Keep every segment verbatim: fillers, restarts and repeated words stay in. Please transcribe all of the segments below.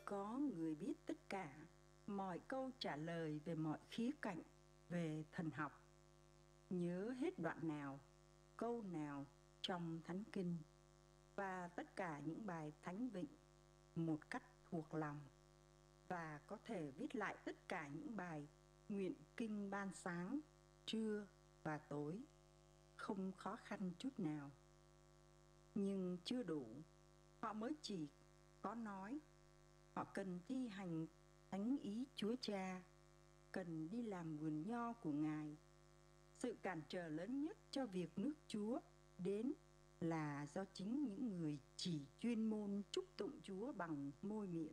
Có người biết tất cả mọi câu trả lời về mọi khía cạnh về thần học. Nhớ hết đoạn nào, câu nào trong Thánh Kinh và tất cả những bài thánh vịnh một cách thuộc lòng, và có thể viết lại tất cả những bài nguyện kinh ban sáng, trưa và tối, không khó khăn chút nào. Nhưng chưa đủ, họ mới chỉ có nói. Họ cần thi hành thánh ý Chúa Cha, cần đi làm vườn nho của Ngài. Sự cản trở lớn nhất cho việc nước Chúa đến là do chính những người chỉ chuyên môn chúc tụng Chúa bằng môi miệng,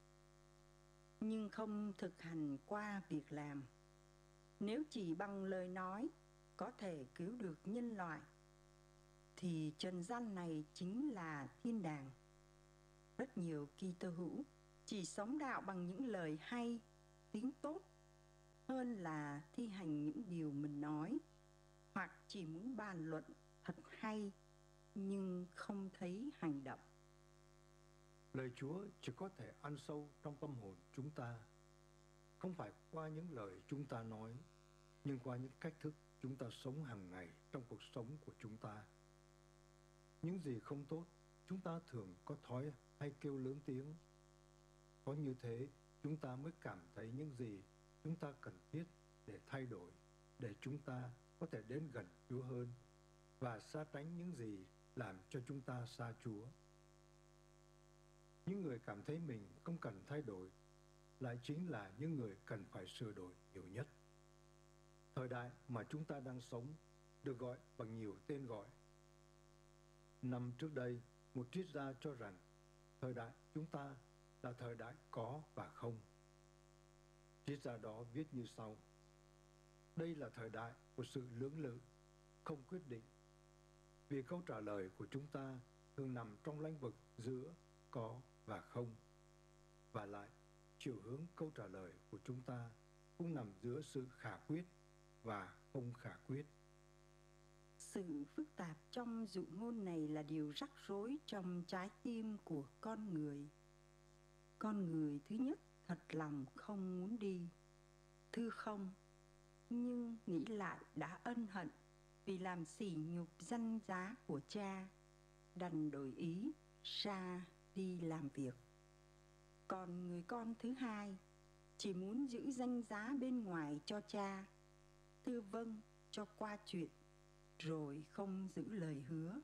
nhưng không thực hành qua việc làm. Nếu chỉ bằng lời nói có thể cứu được nhân loại, thì trần gian này chính là thiên đàng. Rất nhiều Kitô hữu chỉ sống đạo bằng những lời hay, tiếng tốt, hơn là thi hành những điều mình nói, hoặc chỉ muốn bàn luận thật hay nhưng không thấy hành động. Lời Chúa chỉ có thể ăn sâu trong tâm hồn chúng ta, không phải qua những lời chúng ta nói, nhưng qua những cách thức chúng ta sống hàng ngày trong cuộc sống của chúng ta. Những gì không tốt, chúng ta thường có thói hay kêu lớn tiếng. Có như thế, chúng ta mới cảm thấy những gì chúng ta cần thiết để thay đổi, để chúng ta có thể đến gần Chúa hơn và xa tránh những gì làm cho chúng ta xa Chúa. Những người cảm thấy mình không cần thay đổi lại chính là những người cần phải sửa đổi nhiều nhất. Thời đại mà chúng ta đang sống được gọi bằng nhiều tên gọi. Năm trước đây, một triết gia cho rằng thời đại chúng ta là thời đại có và không. Triết gia đó viết như sau: đây là thời đại của sự lưỡng lự, không quyết định, vì câu trả lời của chúng ta thường nằm trong lĩnh vực giữa có và không. Và lại, chiều hướng câu trả lời của chúng ta cũng nằm giữa sự khả quyết và không khả quyết. Sự phức tạp trong dụ ngôn này là điều rắc rối trong trái tim của con người. Con người thứ nhất thật lòng không muốn đi, thưa không, nhưng nghĩ lại đã ân hận vì làm sỉ nhục danh giá của cha, đành đổi ý ra đi làm việc. Còn người con thứ hai chỉ muốn giữ danh giá bên ngoài cho cha, thưa vâng cho qua chuyện, rồi không giữ lời hứa.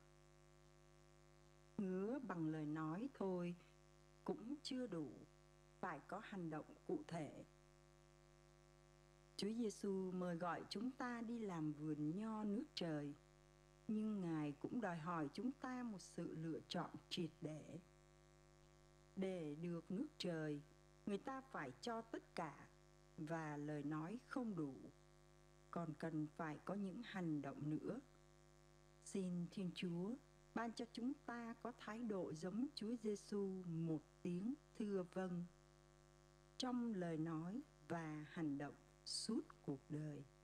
Hứa bằng lời nói thôi cũng chưa đủ, phải có hành động cụ thể. Chúa Giêsu mời gọi chúng ta đi làm vườn nho nước trời, nhưng Ngài cũng đòi hỏi chúng ta một sự lựa chọn triệt để. Để được nước trời, người ta phải cho tất cả, và lời nói không đủ, còn cần phải có những hành động nữa. Xin Thiên Chúa ban cho chúng ta có thái độ giống Chúa Giêsu một tiếng thưa vâng trong lời nói và hành động suốt cuộc đời.